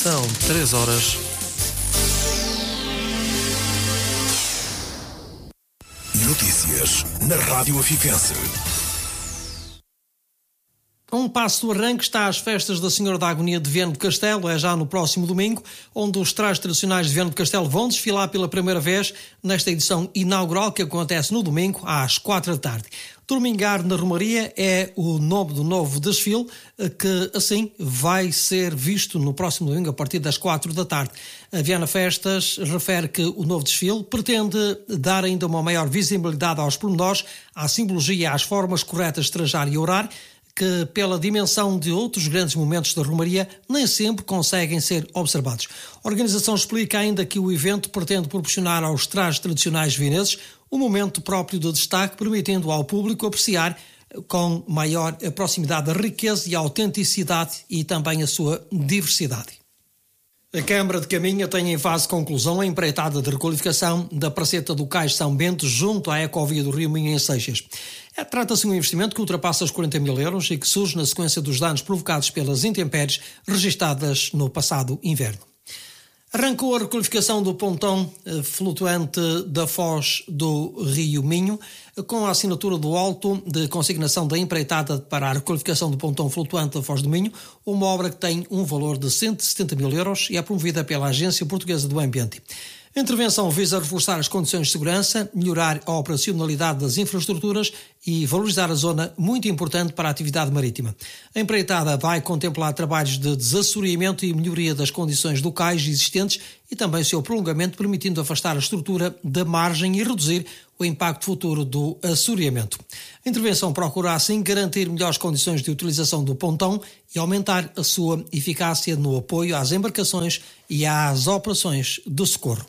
São 3 horas. Notícias na Rádio Afiquense. A um passo do arranque está as festas da Senhora da Agonia de Viana do Castelo, é já no próximo domingo, onde os trajes tradicionais de Viana do Castelo vão desfilar pela primeira vez nesta edição inaugural que acontece no domingo às 4 da tarde. Domingar na Romaria é o nome do novo desfile, que assim vai ser visto no próximo domingo a partir das 4 da tarde. A Viana Festas refere que o novo desfile pretende dar ainda uma maior visibilidade aos pormenores, à simbologia e às formas corretas de trajar e orar, que pela dimensão de outros grandes momentos da Romaria nem sempre conseguem ser observados. A organização explica ainda que o evento pretende proporcionar aos trajes tradicionais vieneses um momento próprio de destaque, permitindo ao público apreciar com maior proximidade a riqueza e a autenticidade e também a sua diversidade. A Câmara de Caminha tem em fase de conclusão a empreitada de requalificação da Praceta do Cais São Bento junto à Ecovia do Rio Minho em Seixas. Trata-se de um investimento que ultrapassa os 40 mil euros e que surge na sequência dos danos provocados pelas intempéries registadas no passado inverno. Arrancou a requalificação do pontão flutuante da Foz do Rio Minho, com a assinatura do auto de consignação da empreitada para a requalificação do pontão flutuante da Foz do Minho, uma obra que tem um valor de 170 mil euros e é promovida pela Agência Portuguesa do Ambiente. A intervenção visa reforçar as condições de segurança, melhorar a operacionalidade das infraestruturas e valorizar a zona muito importante para a atividade marítima. A empreitada vai contemplar trabalhos de desassoreamento e melhoria das condições do cais existentes e também o seu prolongamento, permitindo afastar a estrutura da margem e reduzir o impacto futuro do assoreamento. A intervenção procura assim garantir melhores condições de utilização do pontão e aumentar a sua eficácia no apoio às embarcações e às operações de socorro.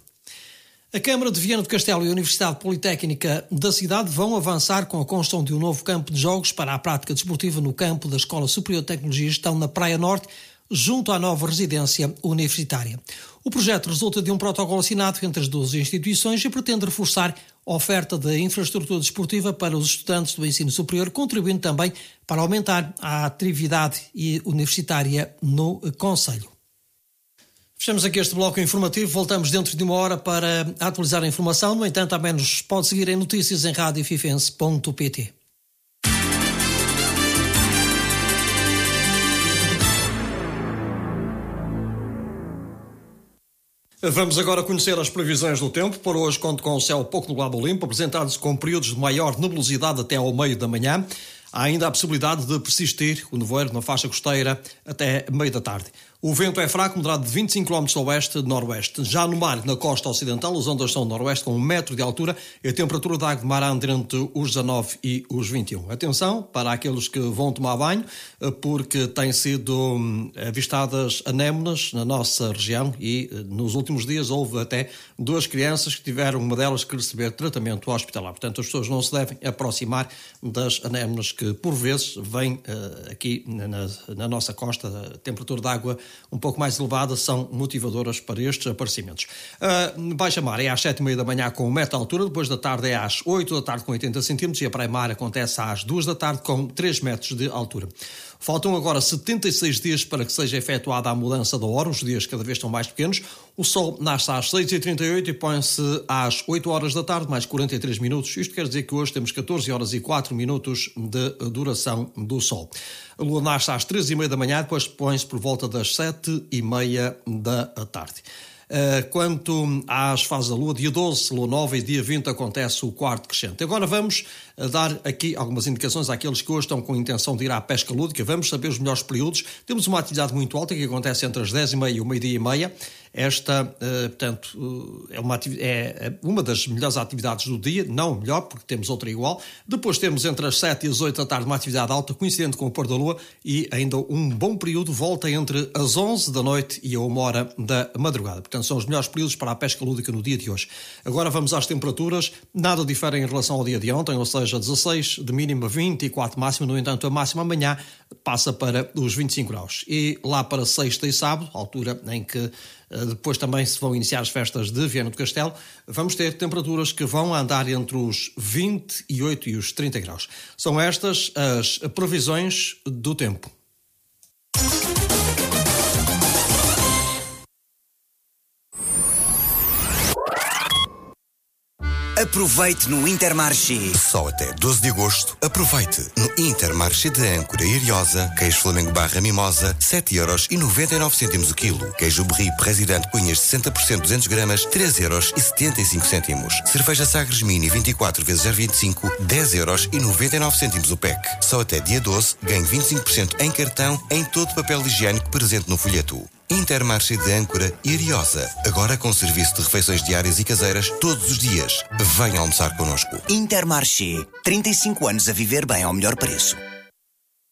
A Câmara de Viana do Castelo e a Universidade Politécnica da cidade vão avançar com a construção de um novo campo de jogos para a prática desportiva no campo da Escola Superior de Tecnologia e Gestão na Praia Norte, junto à nova residência universitária. O projeto resulta de um protocolo assinado entre as duas instituições e pretende reforçar a oferta de infraestrutura desportiva para os estudantes do ensino superior, contribuindo também para aumentar a atividade universitária no concelho. Fechamos aqui este bloco informativo, voltamos dentro de uma hora para atualizar a informação. No entanto, também nos pode seguir em notícias em radiofifense.pt. Vamos agora conhecer as previsões do tempo. Por hoje conto com o céu pouco nublado ou limpo, apresentando-se com períodos de maior nebulosidade até ao meio da manhã. Há ainda a possibilidade de persistir o nevoeiro na faixa costeira até meio da tarde. O vento é fraco, moderado de 25 km a oeste-noroeste. Já no mar, na costa ocidental, as ondas são noroeste com 1 metro de altura e a temperatura da água de mar anda entre os 19 e os 21. Atenção para aqueles que vão tomar banho, porque têm sido avistadas anémonas na nossa região e nos últimos dias houve até 2 crianças que tiveram, uma delas, que receber tratamento hospitalar. Portanto, as pessoas não se devem aproximar das anémonas que, por vezes, vêm aqui na nossa costa. A temperatura da água um pouco mais elevada são motivadoras para estes aparecimentos. Baixa mar é às 7h30 da manhã com 1 metro de altura, depois da tarde é às 8 da tarde com 80 centímetros e a praia-mar acontece às 2 da tarde com 3 metros de altura. Faltam agora 76 dias para que seja efetuada a mudança da hora, os dias cada vez estão mais pequenos. O sol nasce às 6h38 e põe-se às 8 horas da tarde, mais 43 minutos. Isto quer dizer que hoje temos 14 horas e 4 minutos de duração do sol. A lua nasce às 13h30 da manhã, depois põe-se por volta das 7h30 da tarde. Quanto às fases da lua, dia 12, lua nova, e dia 20 acontece o quarto crescente. Agora vamos dar aqui algumas indicações àqueles que hoje estão com a intenção de ir à pesca lúdica. Vamos saber os melhores períodos. Temos uma atividade muito alta que acontece entre as 10h30 e o meio-dia e meia. Esta, portanto, é uma das melhores atividades do dia, não melhor, porque temos outra igual. Depois temos entre as 7 e as 8 da tarde uma atividade alta, coincidente com o pôr da lua, e ainda um bom período volta entre as 11 da noite e a 1h da madrugada. Portanto, são os melhores períodos para a pesca lúdica no dia de hoje. Agora vamos às temperaturas. Nada difere em relação ao dia de ontem, ou seja, 16 de mínima, 24 máxima. No entanto, a máxima amanhã passa para os 25 graus. E lá para sexta e sábado, altura em que depois também se vão iniciar as festas de Viana do Castelo, vamos ter temperaturas que vão andar entre os 28 e os 30 graus. São estas as previsões do tempo. Aproveite no Intermarché. Só até 12 de agosto, aproveite no Intermarché de Âncora e Ariosa, queijo Flamengo barra Mimosa, 7,99€ o quilo. Queijo Brie Presidente Cunhas 60% 200 gramas, 3,75€. Cerveja Sagres Mini 24 × 0,25, 10,99€ o pack. Só até dia 12, ganhe 25% em cartão em todo papel higiênico presente no folheto. Intermarché de Âncora e Ariosa, agora com serviço de refeições diárias e caseiras todos os dias. Venha almoçar connosco. Intermarché, 35 anos a viver bem ao melhor preço.